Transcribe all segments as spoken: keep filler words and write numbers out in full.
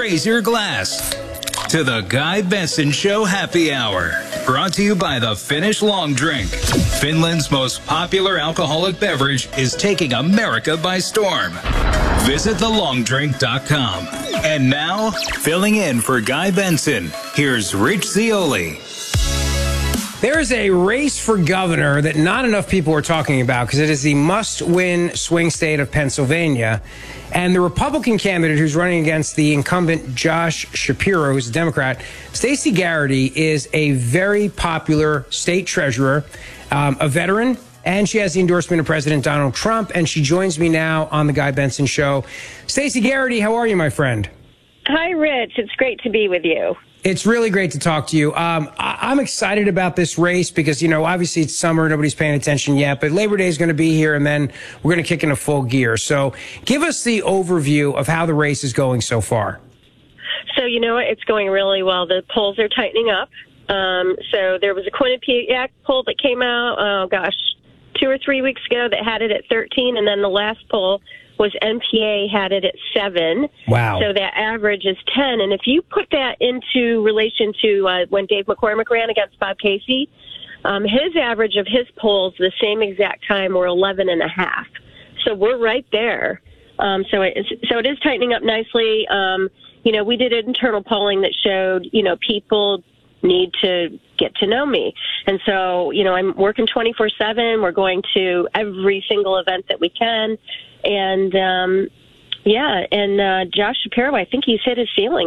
raise your glass to the Guy Benson Show Happy Hour. Brought to you by the Finnish Long Drink. Finland's most popular alcoholic beverage is taking America by storm. Visit the long drink dot com. And now, filling in for Guy Benson, here's Rich Zeoli. There is a race for governor that not enough people are talking about because it is the must-win swing state of Pennsylvania. And the Republican candidate who's running against the incumbent Josh Shapiro, who's a Democrat, Stacey Garrity, is a very popular state treasurer, um, a veteran, and she has the endorsement of President Donald Trump. And she joins me now on the Guy Benson Show. Stacey Garrity, how are you, my friend? Hi, Rich. It's great to be with you. It's really great to talk to you. Um, I- I'm excited about this race because, you know, obviously it's summer. Nobody's paying attention yet, but Labor Day is going to be here and then we're going to kick into full gear. So give us the overview of how the race is going so far. So, you know what? It's going really well. The polls are tightening up. Um, so there was a Quinnipiac poll that came out, oh gosh, two or three weeks ago that had it at thirteen. And then the last poll was N P A had it at seven. Wow. So that average is ten. And if you put that into relation to uh, when Dave McCormick ran against Bob Casey, um, his average of his polls the same exact time were eleven and a half. So we're right there. Um, so, it is, so it is tightening up nicely. Um, you know, we did internal polling that showed, you know, people need to get to know me. And so, you know, I'm working twenty-four seven. We're going to every single event that we can. And, um, yeah, and uh, Josh Shapiro, I think he's hit his ceiling.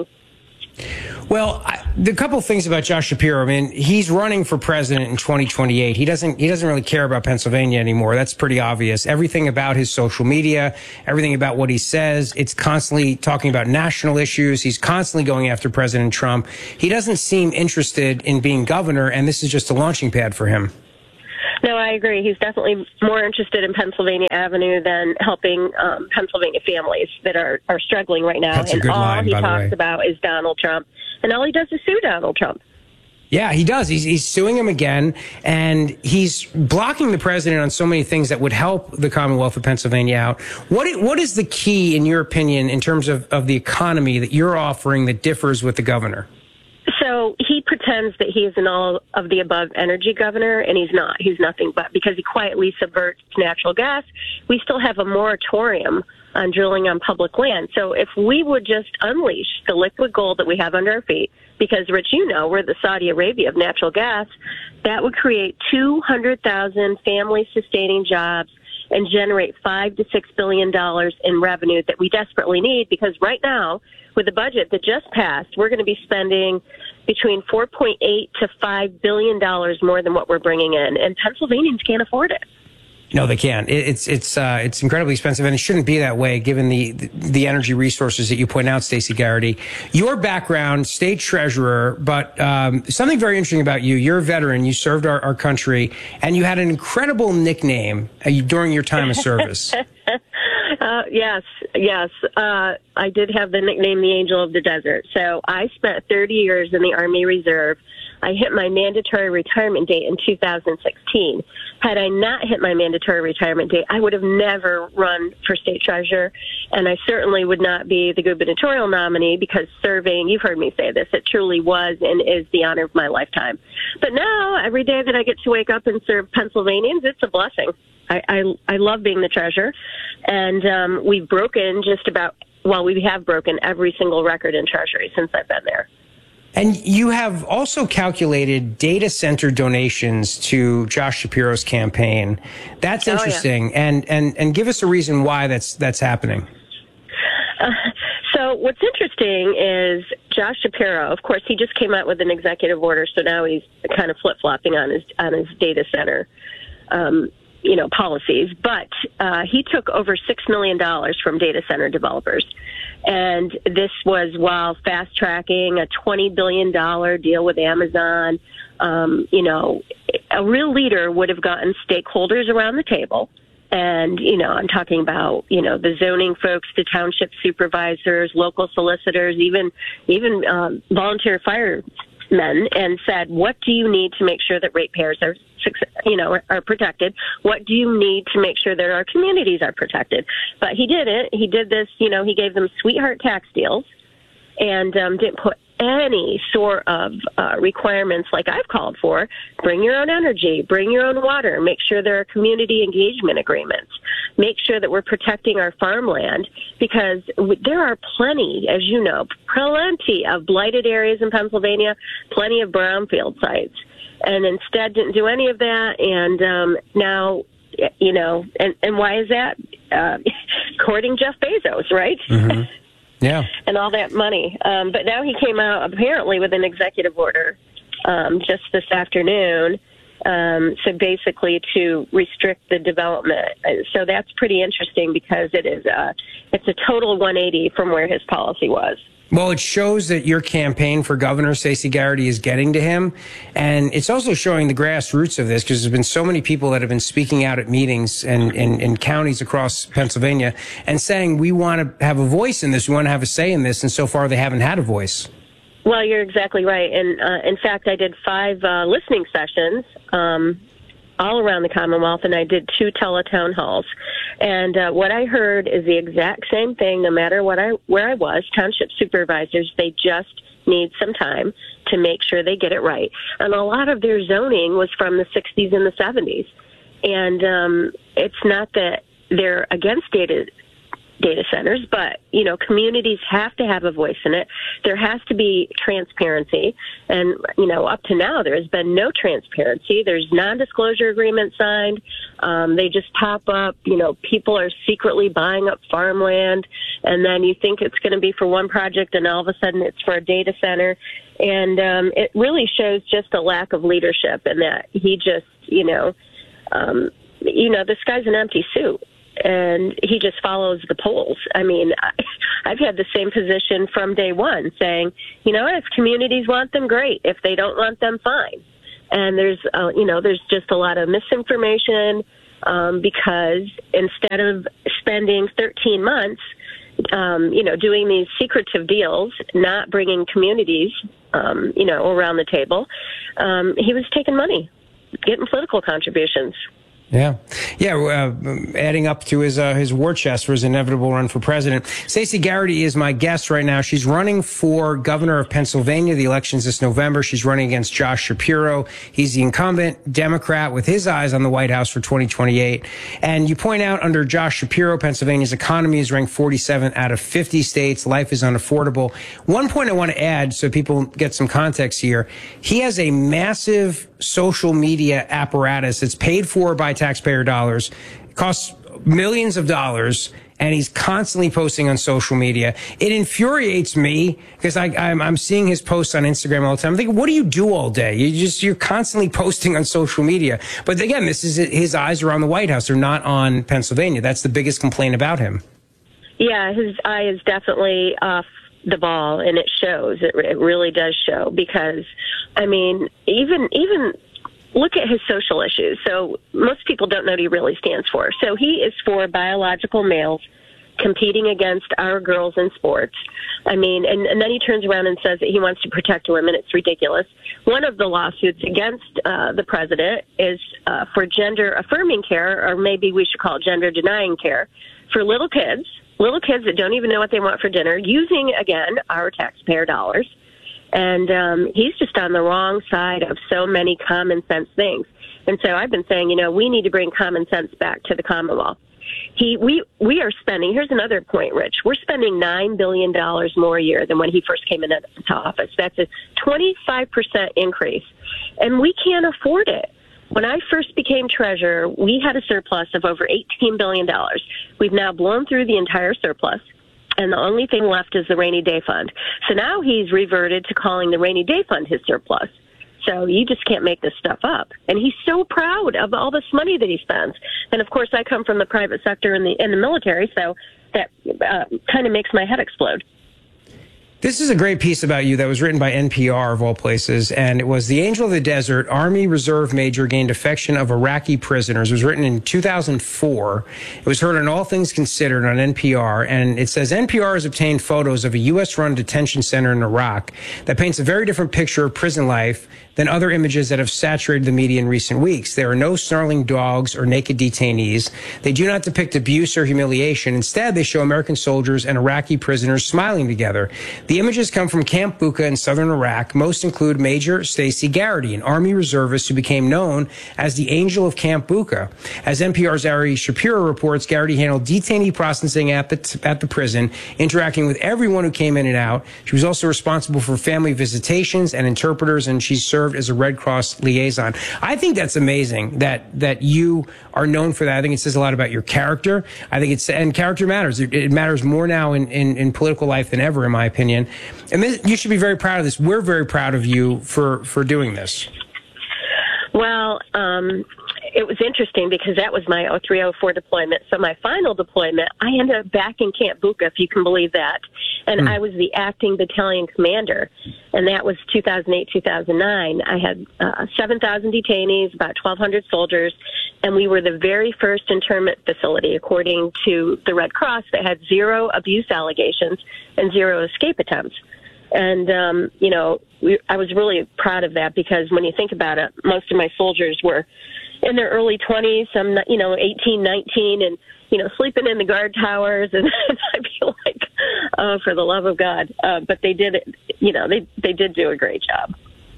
Well, I, the couple of things about Josh Shapiro, I mean, he's running for president in twenty twenty-eight. He doesn't he doesn't really care about Pennsylvania anymore. That's pretty obvious. Everything about his social media, everything about what he says, it's constantly talking about national issues. He's constantly going after President Trump. He doesn't seem interested in being governor, and this is just a launching pad for him. No, I agree. He's definitely more interested in Pennsylvania Avenue than helping um, Pennsylvania families that are, are struggling right now. That's a and good all line, he by the talks way. about is Donald Trump. And all he does is sue Donald Trump. Yeah, he does. He's, he's suing him again, and he's blocking the president on so many things that would help the Commonwealth of Pennsylvania out. What i- what is the key, in your opinion, in terms of, of the economy that you're offering that differs with the governor? So he pretends that he is an all of the above energy governor, and he's not. He's nothing but, because he quietly subverts natural gas. We still have a moratorium on drilling on public land. So if we would just unleash the liquid gold that we have under our feet, because, Rich, you know, we're the Saudi Arabia of natural gas, that would create two hundred thousand family-sustaining jobs and generate five to six billion dollars in revenue that we desperately need, because right now, with the budget that just passed, we're going to be spending between four point eight to five billion dollars more than what we're bringing in, and Pennsylvanians can't afford it. No, they can't. It, it's it's uh, it's incredibly expensive, and it shouldn't be that way given the the energy resources that you point out, Stacey Garrity. Your background, state treasurer, but um, something very interesting about you. You're a veteran. You served our, our country, and you had an incredible nickname uh, during your time of service. Uh, yes, yes. Uh, I did have the nickname the Angel of the Desert. So I spent thirty years in the Army Reserve. I hit my mandatory retirement date in two thousand sixteen. Had I not hit my mandatory retirement date, I would have never run for state treasurer, and I certainly would not be the gubernatorial nominee, because serving, you've heard me say this, it truly was and is the honor of my lifetime. But now, every day that I get to wake up and serve Pennsylvanians, it's a blessing. I, I, I love being the treasurer, and um, we've broken just about, well, we have broken every single record in Treasury since I've been there. And you have also calculated data center donations to Josh Shapiro's campaign. That's interesting. Oh, yeah. And, and, and give us a reason why that's, that's happening. Uh, so what's interesting is Josh Shapiro, of course, he just came out with an executive order, so now he's kind of flip-flopping on his, on his data center um you know, policies, but uh, he took over six million dollars from data center developers. And this was while fast-tracking a twenty billion dollars deal with Amazon. Um, you know, a real leader would have gotten stakeholders around the table. And, you know, I'm talking about, you know, the zoning folks, the township supervisors, local solicitors, even, even um, volunteer firemen, and said, what do you need to make sure that ratepayers are you know, are protected? What do you need to make sure that our communities are protected? But he did it. He did this, you know, he gave them sweetheart tax deals. and um, didn't put any sort of uh, requirements like I've called for. Bring your own energy, bring your own water, make sure there are community engagement agreements, make sure that we're protecting our farmland, because there are plenty, as you know, plenty of blighted areas in Pennsylvania, plenty of brownfield sites, and instead didn't do any of that. And um, now, you know, and, and why is that? Uh, courting Jeff Bezos, right? Mm-hmm. Yeah. And all that money. Um, but now he came out apparently with an executive order um, just this afternoon. Um, so basically to restrict the development. So that's pretty interesting because it is a, it's a total one eighty from where his policy was. Well, it shows that your campaign for governor, Stacey Garrity, is getting to him. And it's also showing the grassroots of this, because there's been so many people that have been speaking out at meetings and in, in counties across Pennsylvania and saying, we want to have a voice in this, we want to have a say in this. And so far, they haven't had a voice. Well, you're exactly right. And uh, in fact, I did five uh, listening sessions um, all around the Commonwealth, and I did two teletown halls. And uh, what I heard is the exact same thing, no matter what I where I was. Township supervisors, they just need some time to make sure they get it right. And a lot of their zoning was from the sixties and the seventies. And um, it's not that they're against data data centers, but, you know, communities have to have a voice in it. There has to be transparency. And, you know, up to now, there has been no transparency. There's non-disclosure agreements signed. Um, they just pop up. You know, people are secretly buying up farmland, and then you think it's going to be for one project, and all of a sudden it's for a data center. And um, it really shows just a lack of leadership, and that he just, you know, um, you know, this guy's an empty suit. And he just follows the polls. I mean, I, I've had the same position from day one, saying, you know, if communities want them, great. If they don't want them, fine. And there's, uh, you know, there's just a lot of misinformation um, because instead of spending thirteen months, um, you know, doing these secretive deals, not bringing communities, um, you know, around the table, um, he was taking money, getting political contributions. Yeah. Yeah. Uh, adding up to his, uh, his war chest for his inevitable run for president. Stacey Garrity is my guest right now. She's running for governor of Pennsylvania. The election's this November. She's running against Josh Shapiro. He's the incumbent Democrat with his eyes on the White House for twenty twenty-eight. And you point out under Josh Shapiro, Pennsylvania's economy is ranked forty-seventh out of fifty states. Life is unaffordable. One point I want to add so people get some context here. He has a massive social media apparatus that's paid for by taxpayer dollars. It costs millions of dollars, and he's constantly posting on social media. It infuriates me because I, I'm, I'm seeing his posts on Instagram all the time. I'm thinking, what do you do all day? You just, you're constantly posting on social media. But again, this is his eyes are on the White House. They're not on Pennsylvania. That's the biggest complaint about him. Yeah, his eye is definitely off the ball, and it shows. It, it really does show because, I mean, even even look at his social issues. So most people don't know what he really stands for. So he is for biological males competing against our girls in sports. I mean, and, and then he turns around and says that he wants to protect women. It's ridiculous. One of the lawsuits against uh, the president is uh, for gender-affirming care, or maybe we should call it gender-denying care, for little kids, little kids that don't even know what they want for dinner, using, again, our taxpayer dollars. And um, he's just on the wrong side of so many common sense things. And so I've been saying, you know, we need to bring common sense back to the Commonwealth. He, we, we are spending, here's another point, Rich, we're spending nine billion dollars more a year than when he first came into office. That's a twenty-five percent increase. And we can't afford it. When I first became treasurer, we had a surplus of over eighteen billion dollars. We've now blown through the entire surplus, and the only thing left is the rainy day fund. So now he's reverted to calling the rainy day fund his surplus. So you just can't make this stuff up. And he's so proud of all this money that he spends. And, of course, I come from the private sector and the, and the military, so that uh, kind of makes my head explode. This is a great piece about you that was written by N P R, of all places, and it was The Angel of the Desert, Army Reserve Major Gained Affection of Iraqi Prisoners. It was written in two thousand four. It was heard on All Things Considered on N P R, and it says, N P R has obtained photos of a U S-run detention center in Iraq that paints a very different picture of prison life than other images that have saturated the media in recent weeks. There are no snarling dogs or naked detainees. They do not depict abuse or humiliation. Instead, they show American soldiers and Iraqi prisoners smiling together. The images come from Camp Bucca in southern Iraq. Most include Major Stacey Garrity, an Army reservist who became known as the Angel of Camp Bucca. As N P R's Ari Shapiro reports, Garrity handled detainee processing at the, at the prison, interacting with everyone who came in and out. She was also responsible for family visitations and interpreters, and she served as a Red Cross liaison. I think that's amazing that, that you are known for that. I think it says a lot about your character. I think it's, and character matters. It, it matters more now in, in, in political life than ever, in my opinion. And this, you should be very proud of this. We're very proud of you for, for doing this. Well, um, it was interesting because that was my oh three oh four deployment. So my final deployment, I ended up back in Camp Bucca, if you can believe that. And mm. I was the acting battalion commander. And that was two thousand eight, two thousand nine. I had uh, seven thousand detainees, about twelve hundred soldiers. And we were the very first internment facility, according to the Red Cross, that had zero abuse allegations and zero escape attempts. And, um, you know, we, I was really proud of that because when you think about it, most of my soldiers were in their early twenties, some, you know, eighteen, nineteen, and, you know, sleeping in the guard towers. And I feel like, uh, for the love of God. Uh, but they did it, you know, they, they did do a great job.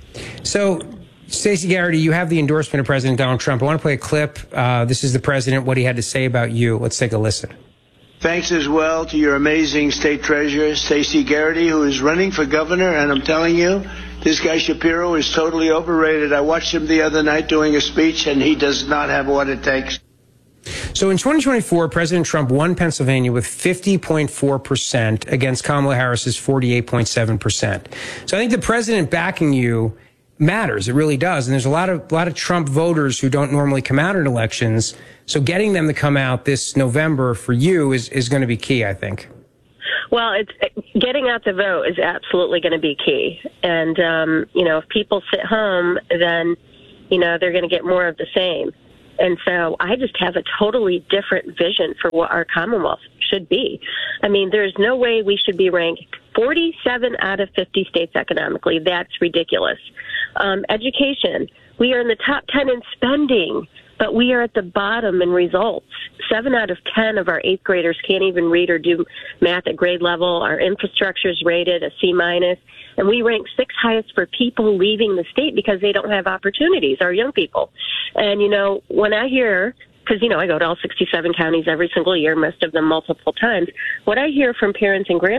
So, Stacey Garrity, you have the endorsement of President Donald Trump. I want to play a clip. Uh, this is the president, what he had to say about you. Let's take a listen. Thanks as well to your amazing state treasurer, Stacey Garrity, who is running for governor. And I'm telling you, this guy Shapiro is totally overrated. I watched him the other night doing a speech, and he does not have what it takes. So in twenty twenty-four, President Trump won Pennsylvania with fifty point four percent against Kamala Harris's forty-eight point seven percent. So I think the president backing you matters. It really does. And there's a lot of, a lot of Trump voters who don't normally come out in elections. So getting them to come out this November for you is, is going to be key, I think. Well, it's getting out the vote is absolutely going to be key. And, um, you know, if people sit home, then, you know, they're going to get more of the same. And so I just have a totally different vision for what our Commonwealth should be. I mean, there's no way we should be ranked forty-seven out of fifty states economically. That's ridiculous. Um, education, we are in the top ten in spending, but we are at the bottom in results. Seven out of ten of our eighth graders can't even read or do math at grade level. Our infrastructure is rated a C minus, and we rank sixth highest for people leaving the state because they don't have opportunities, our young people. And, you know, when I hear, because, you know, I go to all sixty-seven counties every single year, most of them multiple times, what I hear from parents and grandparents